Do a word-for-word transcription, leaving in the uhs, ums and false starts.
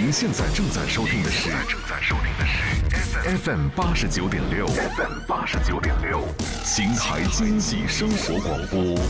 您现在正在收听的是正在收听的是 F M 八十九点六 ，F M 八十九点六，邢台经济生活广播。